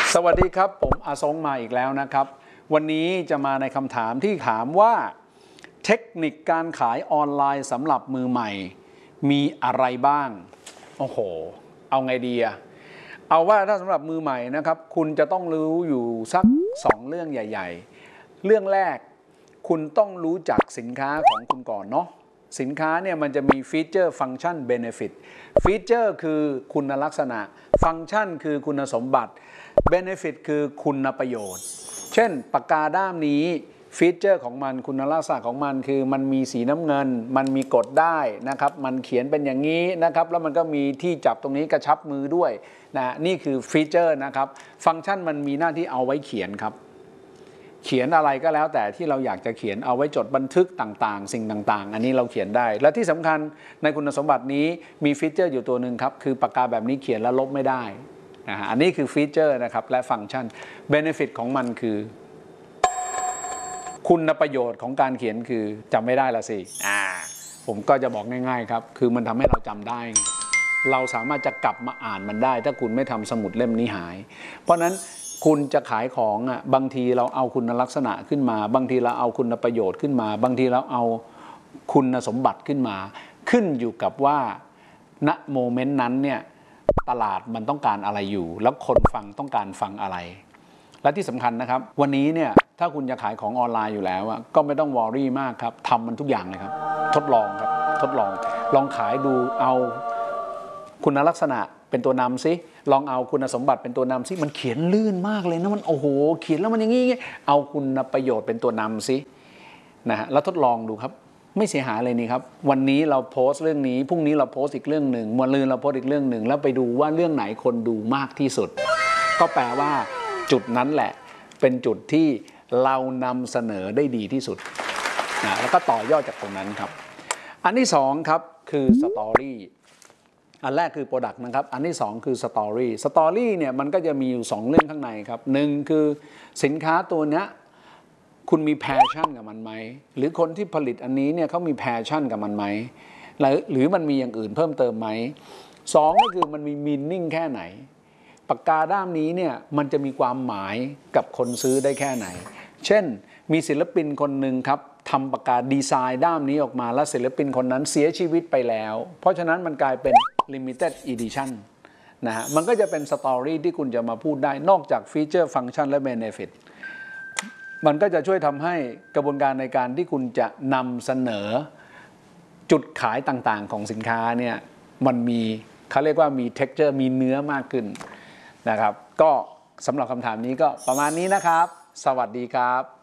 สวัสดีครับผมอาซงมาอีกแล้วนะครับวันนี้จะมาในคำถามที่ถามว่าเทคนิคการขายออนไลน์สำหรับมือใหม่มีอะไรบ้างโอ้โหเอาไงดีอะเอาว่าถ้าสำหรับมือใหม่นะครับคุณจะต้องรู้อยู่สัก2เรื่องใหญ่ๆเรื่องแรกคุณต้องรู้จักสินค้าของคุณก่อนเนาะสินค้าเนี่ยมันจะมีฟีเจอร์ฟังก์ชันเบเนฟิตฟีเจอร์คือคุณลักษณะฟังก์ชันคือคุณสมบัติเบเนฟิตคือคุณประโยชน์เช่นปากกาด้ามนี้ฟีเจอร์ของมันคุณลักษณะของมันคือมันมีสีน้ำเงินมันมีกดได้นะครับมันเขียนเป็นอย่างนี้นะครับแล้วมันก็มีที่จับตรงนี้กระชับมือด้วยนะนี่คือฟีเจอร์นะครับฟังก์ชันมันมีหน้าที่เอาไว้เขียนครับเขียนอะไรก็แล้วแต่ที่เราอยากจะเขียนเอาไว้จดบันทึกต่างๆสิ่งต่างๆอันนี้เราเขียนได้และที่สำคัญในคุณสมบัตินี้มีฟีเจอร์อยู่ตัวหนึ่งครับคือปากกาแบบนี้เขียนแล้วลบไม่ได้อันนี้คือฟีเจอร์นะครับและฟังก์ชันเบเนฟิตของมันคือคุณประโยชน์ของการเขียนคือจำไม่ได้ละสิผมก็จะบอกง่ายๆครับคือมันทำให้เราจำได้เราสามารถจะกลับมาอ่านมันได้ถ้าคุณไม่ทำสมุดเล่มนี้หายเพราะนั้นคุณจะขายของบางทีเราเอาคุณลักษณะขึ้นมาบางทีเราเอาคุณประโยชน์ขึ้นมาบางทีเราเอาคุณสมบัติขึ้นมาขึ้นอยู่กับว่าณโมเมนต์นั้นเนี่ยตลาดมันต้องการอะไรอยู่แล้วคนฟังต้องการฟังอะไรและที่สำคัญนะครับวันนี้เนี่ยถ้าคุณจะขายของออนไลน์อยู่แล้วก็ไม่ต้องวอรี่มากครับทำมันทุกอย่างเลยครับทดลองครับทดลองขายดูเอาคุณลักษณะเป็นตัวนำซิลองเอาคุณสมบัติเป็นตัวนำซิมันเขียนลื่นมากเลยนะมันโอ้โหเขียนแล้วมันอย่างงี้เอาคุณประโยชน์เป็นตัวนำซินะฮะแล้วทดลองดูครับไม่เสียหายเลยนี่ครับวันนี้เราโพสต์เรื่องนี้พรุ่งนี้เราโพสต์อีกเรื่องหนึ่งมะรืนเราโพสต์อีกเรื่องหนึ่งแล้วไปดูว่าเรื่องไหนคนดูมากที่สุดก็แปลว่าจุดนั้นแหละเป็นจุดที่เรานำเสนอได้ดีที่สุดนะแล้วก็ต่อยอดจากตรงนั้นครับอันที่2ครับคือสตอรี่อันแรกคือ Product นะครับอันที่2คือ Story เนี่ยมันก็จะมีอยู่2เรื่องข้างในครับ1คือสินค้าตัวเนี้ยคุณมี passion กับมันไหมหรือคนที่ผลิตอันนี้เนี่ยเขามี passion กับมันไหมหรือมันมีอย่างอื่นเพิ่มเติมไหม2ก็คือมันมี meaning แค่ไหนปากกาด้ามนี้เนี่ยมันจะมีความหมายกับคนซื้อได้แค่ไหนเช่นมีศิลปินคนหนึ่งครับทำปากกาดีไซน์ด้ามนี้ออกมาแล้วศิลปินคนนั้นเสียชีวิตไปแล้วเพราะฉะนั้นมันกลายเป็น limited edition นะฮะมันก็จะเป็นสตอรี่ที่คุณจะมาพูดได้นอกจากฟีเจอร์ฟังก์ชันและ benefit มันก็จะช่วยทำให้กระบวนการในการที่คุณจะนำเสนอจุดขายต่างๆของสินค้าเนี่ยมันมีเขาเรียกว่ามี texture มีเนื้อมากขึ้นนะครับก็สำหรับคำถามนี้ก็ประมาณนี้นะครับสวัสดีครับ